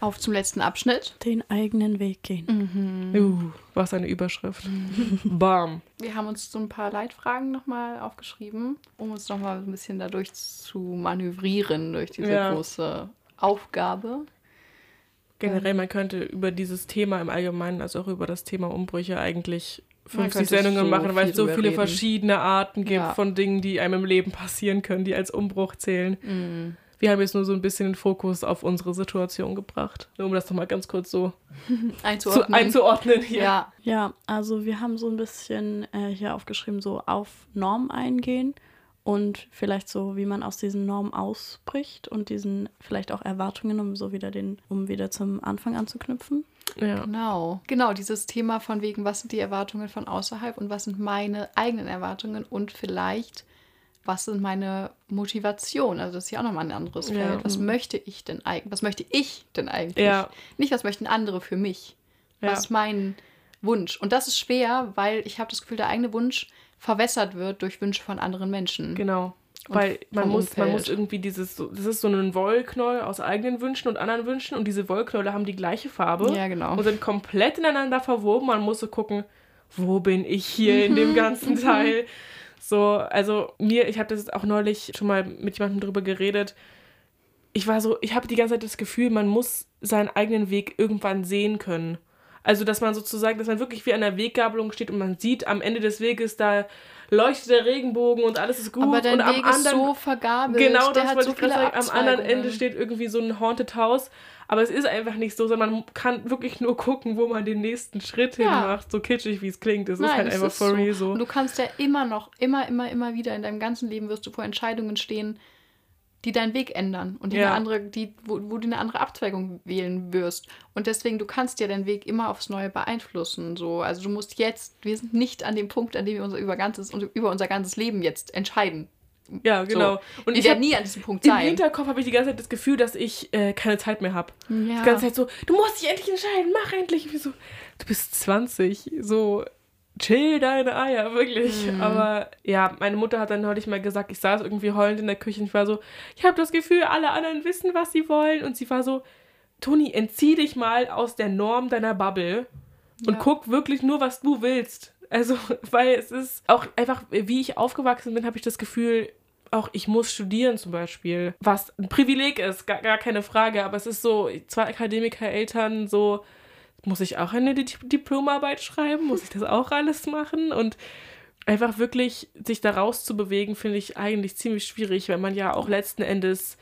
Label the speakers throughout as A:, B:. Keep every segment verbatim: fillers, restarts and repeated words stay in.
A: Auf zum letzten Abschnitt.
B: Den eigenen Weg gehen.
C: Mhm. Uh, was eine Überschrift. Bam.
A: Wir haben uns so ein paar Leitfragen nochmal aufgeschrieben, um uns nochmal ein bisschen dadurch zu manövrieren, durch diese
C: ja.
A: große Aufgabe.
C: Generell, man könnte über dieses Thema im Allgemeinen, also auch über das Thema Umbrüche eigentlich fünfzig Sendungen
A: so
C: machen, weil es so viele
A: reden.
C: verschiedene Arten gibt
A: ja.
C: von Dingen, die einem im Leben passieren können, die als Umbruch zählen.
A: Mhm.
C: Wir haben jetzt nur so ein bisschen den Fokus auf unsere Situation gebracht, um das nochmal ganz kurz so
A: einzuordnen.
C: Zu, einzuordnen hier.
A: Ja.
B: ja, also wir haben so ein bisschen äh, hier aufgeschrieben, so auf Normen eingehen und vielleicht so, wie man aus diesen Normen ausbricht und diesen vielleicht auch Erwartungen, um so wieder den, um wieder zum Anfang anzuknüpfen.
C: Ja.
A: Genau. Genau, dieses Thema von wegen, was sind die Erwartungen von außerhalb und was sind meine eigenen Erwartungen und vielleicht was sind meine Motivationen? Also das ist ja auch nochmal ein anderes Feld.
C: Ja.
A: Was möchte ich denn eigentlich? Was möchte ich denn eigentlich?
C: Ja.
A: Nicht, was möchten andere für mich? Was
C: Ja.
A: ist mein Wunsch? Und das ist schwer, weil ich habe das Gefühl, der eigene Wunsch verwässert wird durch Wünsche von anderen Menschen.
C: Genau.
A: Und
C: Weil man
A: vom
C: muss, man
A: Umfeld.
C: muss irgendwie dieses, das ist so ein Wollknäuel aus eigenen Wünschen und anderen Wünschen und diese Wollknäule haben die gleiche Farbe
A: Ja, genau.
C: und sind komplett ineinander verwoben. Man muss so gucken, wo bin ich hier in dem ganzen Teil? So, also mir, ich habe das auch neulich schon mal mit jemandem drüber geredet. Ich war so, ich habe die ganze Zeit das Gefühl, man muss seinen eigenen Weg irgendwann sehen können. Also, dass man sozusagen, dass man wirklich wie an der Weggabelung steht und man sieht am Ende des Weges, da leuchtet der Regenbogen und alles ist gut.
A: Aber dein
C: und am
A: Weg
C: anderen,
A: ist so vergabelt.
C: genau,
A: der
C: das
A: hat
C: wollte
A: so
C: ich gerade
A: viele
C: sagen. Am anderen Ende
A: Abzweigungen.
C: steht irgendwie so ein Haunted House. Aber es ist einfach nicht so, sondern man kann wirklich nur gucken, wo man den nächsten Schritt
A: Ja.
C: hin macht. So kitschig, wie es klingt. Es ist
A: Nein,
C: halt
A: es
C: einfach
A: ist
C: for real
A: so.
C: so.
A: Und du kannst ja immer noch, immer, immer, immer wieder in deinem ganzen Leben wirst du vor Entscheidungen stehen, die deinen Weg ändern und die
C: Ja.
A: eine andere, die, wo, wo du eine andere Abzweigung wählen wirst. Und deswegen, du kannst ja deinen Weg immer aufs Neue beeinflussen. So. Also du musst jetzt, wir sind nicht an dem Punkt, an dem wir unser, über, ganzes, über unser ganzes Leben jetzt entscheiden.
C: Ja, genau.
A: So.
C: Und
A: wir
C: ich
A: werden
C: hab,
A: nie an diesem Punkt
C: im
A: sein.
C: Hinterkopf habe ich die ganze Zeit das Gefühl, dass ich äh, keine Zeit mehr habe.
A: Ja.
C: Die ganze Zeit so, du musst dich endlich entscheiden, mach endlich. Ich so, du bist zwanzig, so chill deine Eier, wirklich.
A: Mhm.
C: Aber ja, meine Mutter hat dann neulich mal gesagt, ich saß irgendwie heulend in der Küche und ich war so, ich habe das Gefühl, alle anderen wissen, was sie wollen. Und sie war so, Toni, entzieh dich mal aus der Norm deiner Bubble und
A: Ja.
C: guck wirklich nur, was du willst. Also, weil es ist auch einfach, wie ich aufgewachsen bin, habe ich das Gefühl, auch ich muss studieren zum Beispiel, was ein Privileg ist, gar, gar keine Frage, aber es ist so, zwei Akademiker-Eltern, so, muss ich auch eine Di- Diplomarbeit schreiben, muss ich das auch alles machen und einfach wirklich sich da rauszubewegen, finde ich eigentlich ziemlich schwierig, weil man ja auch letzten Endes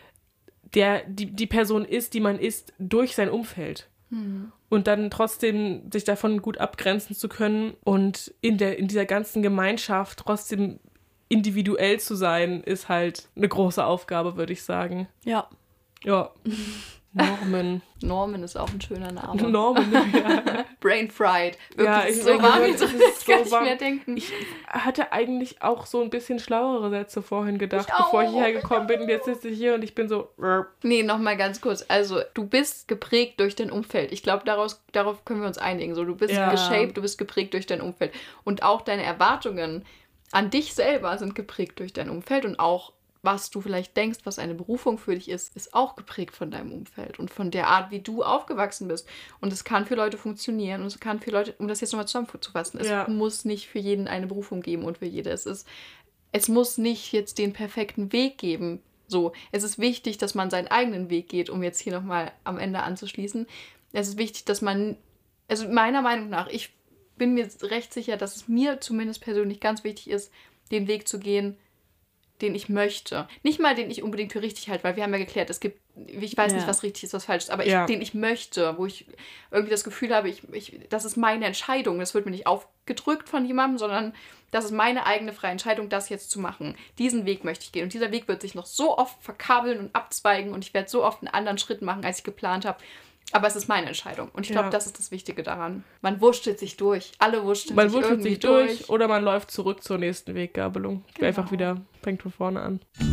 C: der, die, die Person ist, die man ist, durch sein Umfeld.
A: Mhm.
C: Und dann trotzdem sich davon gut abgrenzen zu können und in, der, in dieser ganzen Gemeinschaft trotzdem individuell zu sein, ist halt eine große Aufgabe, würde ich sagen.
B: Ja.
C: Ja. Norman.
A: Norman ist auch ein schöner Name.
C: Norman, ja.
A: Brain fried. Wirklich
C: Ja, ich
A: so
C: denke,
A: warm,
C: es
A: so
C: ist
A: kann
C: so
A: ich
C: warm.
A: mehr denken.
C: Ich hatte eigentlich auch so ein bisschen schlauere Sätze vorhin gedacht,
A: Ich
C: bevor ich
A: auch.
C: hierher gekommen bin. Und jetzt sitze ich hier und ich bin so...
A: Nee, nochmal ganz kurz. Also, du bist geprägt durch dein Umfeld. Ich glaube, daraus, darauf können wir uns einigen. So, du bist
C: Ja.
A: geshaped, du bist geprägt durch dein Umfeld. Und auch deine Erwartungen an dich selber sind geprägt durch dein Umfeld. Und auch, was du vielleicht denkst, was eine Berufung für dich ist, ist auch geprägt von deinem Umfeld und von der Art, wie du aufgewachsen bist. Und es kann für Leute funktionieren und es kann für Leute, um das jetzt nochmal zusammenzufassen, es
C: Ja.
A: muss nicht für jeden eine Berufung geben und für jede. Es ist, es muss nicht jetzt den perfekten Weg geben. So, es ist wichtig, dass man seinen eigenen Weg geht, um jetzt hier nochmal am Ende anzuschließen. Es ist wichtig, dass man, also meiner Meinung nach, ich bin mir recht sicher, dass es mir zumindest persönlich ganz wichtig ist, den Weg zu gehen, den ich möchte. Nicht mal, den ich unbedingt für richtig halte, weil wir haben ja geklärt, es gibt, ich weiß
B: Ja.
A: nicht, was richtig ist, was falsch ist, aber ich,
C: Ja.
A: den ich möchte, wo ich irgendwie das Gefühl habe, ich, ich, das ist meine Entscheidung, das wird mir nicht aufgedrückt von jemandem, sondern das ist meine eigene freie Entscheidung, das jetzt zu machen. Diesen Weg möchte ich gehen und dieser Weg wird sich noch so oft verkabeln und abzweigen und ich werde so oft einen anderen Schritt machen, als ich geplant habe. Aber es ist meine Entscheidung. Und ich glaube,
C: Ja.
A: das ist das Wichtige daran. Man wurschtelt sich durch. Alle wursteln
C: Man
A: sich
C: wurschtelt
A: irgendwie
C: sich durch oder man läuft zurück zur nächsten Weggabelung.
A: Genau.
C: Einfach wieder, fängt von vorne an.